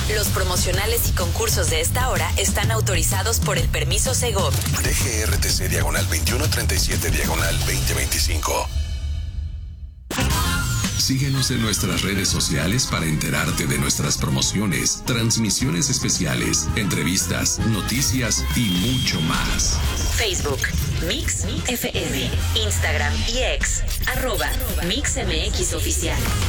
Los promocionales y concursos de esta hora están autorizados por el permiso Segov. DGRTC /2137/2025. Síguenos en nuestras redes sociales para enterarte de nuestras promociones, transmisiones especiales, entrevistas, noticias y mucho más. Facebook, Mix FM, Instagram y X, @MixMX Oficial.